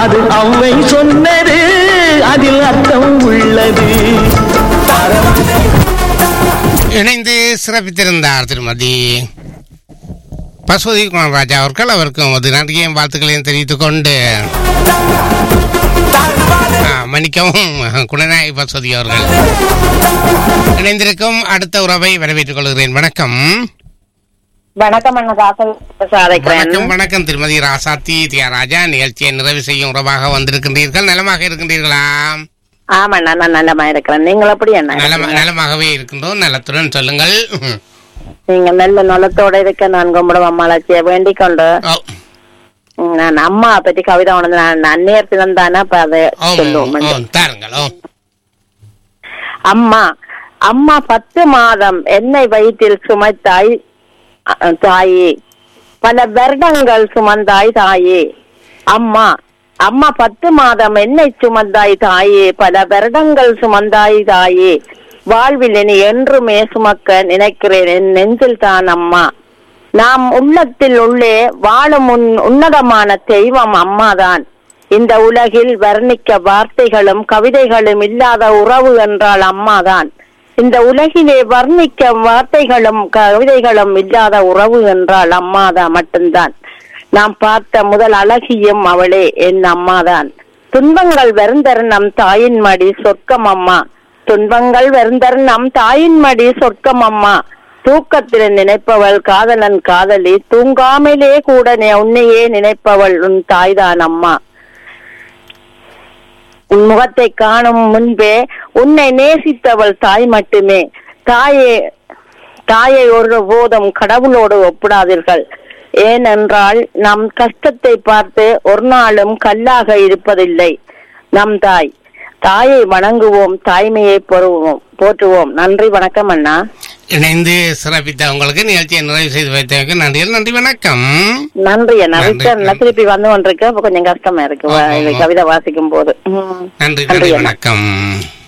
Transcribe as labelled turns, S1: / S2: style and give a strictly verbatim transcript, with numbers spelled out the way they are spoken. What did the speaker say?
S1: அது அவ்வை சொன்னது, அதில் அர்த்தம் உள்ளது.
S2: இணைந்து சிறப்பித்திருந்தார் திருமதி பசுபதி குமார் ராஜா அவர்கள். அவருக்கும் அது நன்றியையும் வாழ்த்துக்களையும் தெரிவித்துக் கொண்டு மன்னிக்கவும் குணநாயகி பசுபதி அவர்கள் இணைந்திருக்கும் அடுத்த உறவை வரவேற்றுக் கொள்கிறேன். வணக்கம்.
S3: வணக்கம்
S2: வணக்கம் வணக்கம் திருமதி ராசாத்தி தியாகராஜா. நிகழ்ச்சியை நிறைவு செய்யும் உறவாக வந்திருக்கின்றீர்கள். நலமாக இருக்கின்றீர்களா?
S3: ஆமா, நான் நலமா இருக்கிறேன். நீங்கள் எப்படி? என்ன
S2: நலமாகவே இருக்கின்றோம். நலத்துடன் சொல்லுங்கள்.
S3: நீங்க நல்ல நலத்தோட இருக்க நான் கும்பிடும் அம்மாளாச்சிய வேண்டிக் கொண்டு நான் அம்மா பத்தி கவிதை உணர்ந்து நான் அந்நேரத்திலும் தானே அதை சொல்லுவோம். அம்மா அம்மா பத்து மாதம் என்னை வயிற்றில் சுமத்தாய் தாயே, பல வருடங்கள் சுமந்தாய் தாயே. அம்மா அம்மா பத்து மாதம் என்னை சுமந்தாய் தாயே, பல வருடங்கள் சுமந்தாய் தாயே. வாழ்வில் இனி என்றுமே சுமக்க நினைக்கிறேன் என் நெஞ்சில் தான் அம்மா. நாம் உள்ளத்தில் உள்ளே வாழும் உன் உன்னதமான தெய்வம் அம்மாதான். இந்த உலகில் வர்ணிக்க வார்த்தைகளும் கவிதைகளும் இல்லாத உறவு என்றால் அம்மாதான். இந்த உலகிலே வர்ணிக்க வார்த்தைகளும் கவிதைகளும் இல்லாத உறவு என்றால் அம்மாதான் மட்டும்தான். நாம் பார்த்த முதல் அழகியும் அவளே என் அம்மாதான். துன்பங்கள் வருந்தருணம் தாயின் மடி சொர்க்கம் அம்மா. துன்பங்கள் வருந்தருணம் தாயின் மடி சொர்க்கம் அம்மா. தூக்கத்தில் நினைப்பவள் காதலன் காதலி, தூங்காமலே கூட உன்னையே நினைப்பவள் உன் தாய்தான் அம்மா. உன் முகத்தை காணும் முன்பே உன்னை நேசித்தவள் தாய் மட்டுமே. தாயே தாயை ஒரு போதும் கடவுளோடு ஒப்பிடாதீர்கள். ஏனென்றால் நம் கஷ்டத்தை பார்த்து ஒரு நாளும் கல்லாக இருப்பதில்லை நம் தாய். தாயை வணங்குவோம், தாய்மையை பொறுவோம், போற்றுவோம். நன்றி, வணக்கம் அண்ணா.
S2: இணைந்து சிறப்பித்த உங்களுக்கு நிகழ்ச்சியை நிறைவு செய்து வைத்தவங்க நன்றி. நன்றி, வணக்கம்.
S3: நன்றி அண்ணா. திருப்பி வந்து கொண்டிருக்க கொஞ்சம் கஷ்டமா இருக்கு கவிதை வாசிக்கும் போது.
S2: நன்றி, நன்றி, வணக்கம்.